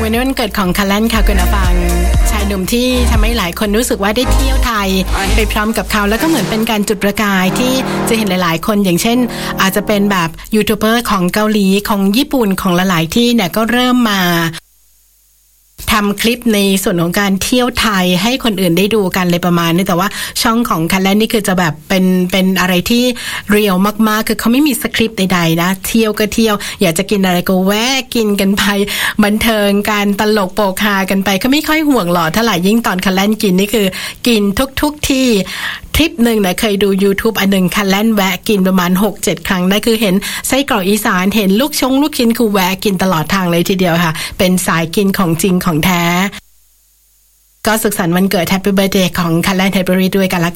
วันนี้วันเกิดของคัลแลนค่ะคุณผู้ฟังชายหนุ่มที่ทำให้หลายคนรู้สึกว่าได้เที่ยวไทยไปพร้อมกับเขาแล้วก็เหมือนเป็นการจุดประกายที่จะเห็นหลายๆคนอย่างเช่นอาจจะเป็นแบบยูทูบเบอร์ของเกาหลีของญี่ปุ่นของหลายๆที่เนี่ยก็เริ่มมาทำคลิปในส่วนของการเที่ยวไทยให้คนอื่นได้ดูกันเลยประมาณนี้แต่ว่าช่องของคัลแลนนี่คือจะแบบเป็นอะไรที่เรียลมากๆคือเขาไม่มีสคริปต์ใดๆนะเที่ยวก็เที่ยวอยากจะกินอะไรก็แวะกินกันไปบันเทิงการตลกโปกฮากันไปก็ไม่ค่อยห่วงหรอกเท่าไหร่ยิ่งตอนคัลแลนกินนี่คือกินทุกที่ทริปหนึ่งนะเคยดู YouTube อันหนึ่งคัลแลนแวะกินประมาณ 6-7 ครั้งได้คือเห็นไส้กรอกอีสานเห็นลูกชิ้นคือแวะกินตลอดทางเลยทีเดียวค่ะเป็นสายกินของจริงของแท้ก็สุขสันต์วันเกิด Happy Birthday ของคัลแลน Happy ด้วยกันละ